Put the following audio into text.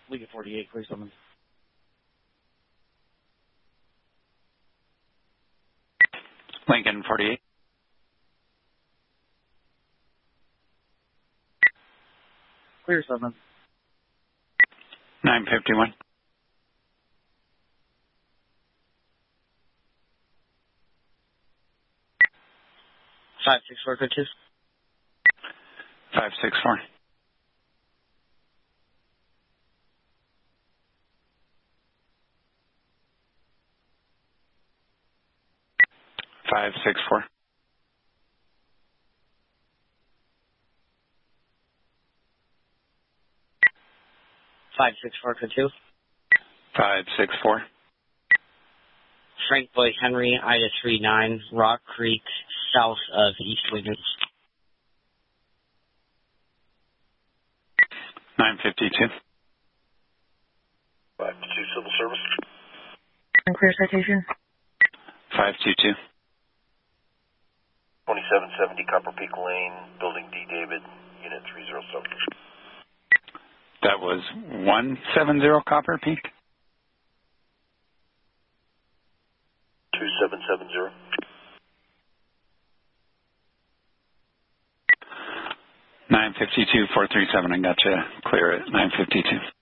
League of 48, clear summons. Lincoln 48. Clear summons. 951. Five 6-4, code 2. 564. Five 6-4. 5-6-4, code 2. 564. Frank Boy Henry, Ida 39, Rock Creek, south of East Wiggins. 952. 522 civil service. And clear citation. 522. 2770 Copper Peak Lane, Building D. David, Unit 307. That was 170 Copper Peak. 2770. 952 437. I got you clear at 952.